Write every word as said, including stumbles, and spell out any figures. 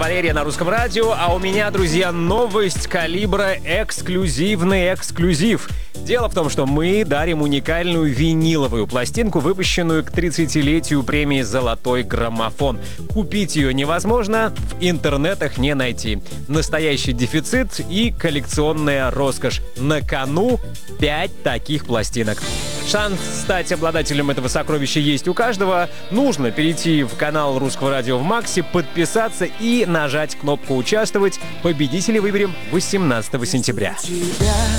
Валерия на Русском радио, а у меня, друзья, новость калибра эксклюзивный эксклюзив. Дело в том, что мы дарим уникальную виниловую пластинку, выпущенную к тридцатилетию премии «Золотой граммофон». Купить ее невозможно, в интернетах не найти. Настоящий дефицит и коллекционная роскошь. На кону пять таких пластинок. Шанс стать обладателем этого сокровища есть у каждого. Нужно перейти в канал Русского радио в Максе, подписаться и нажать кнопку «Участвовать». Победителей выберем восемнадцатого сентября.